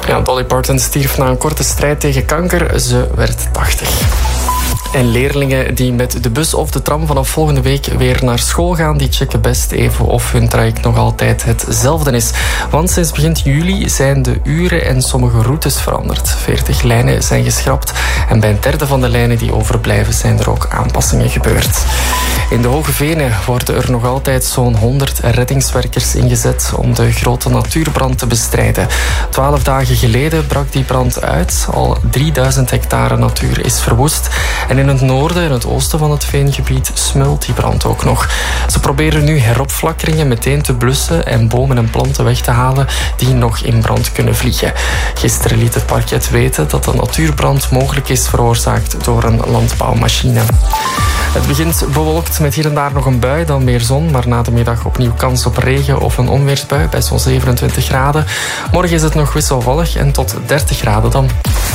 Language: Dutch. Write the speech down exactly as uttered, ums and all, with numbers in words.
Ja, Dolly Parton stierf na een korte strijd tegen kanker. Ze werd tachtig. En leerlingen die met de bus of de tram vanaf volgende week weer naar school gaan, die checken best even of hun traject nog altijd hetzelfde is. Want sinds begin juli zijn de uren en sommige routes veranderd. veertig lijnen zijn geschrapt en bij een derde van de lijnen die overblijven zijn er ook aanpassingen gebeurd. In de Hoge Venen worden er nog altijd zo'n honderd reddingswerkers ingezet om de grote natuurbrand te bestrijden. Twaalf dagen geleden brak die brand uit. Al drieduizend hectare natuur is verwoest. En in het noorden en het oosten van het veengebied smult die brand ook nog. Ze proberen nu heropflakkeringen meteen te blussen en bomen en planten weg te halen die nog in brand kunnen vliegen. Gisteren liet het parket weten dat de natuurbrand mogelijk is veroorzaakt door een landbouwmachine. Het begint bewolkt met hier en daar nog een bui, dan meer zon, maar na de middag opnieuw kans op regen of een onweersbui bij zo'n zevenentwintig graden. Morgen is het nog wisselvallig en tot dertig graden dan.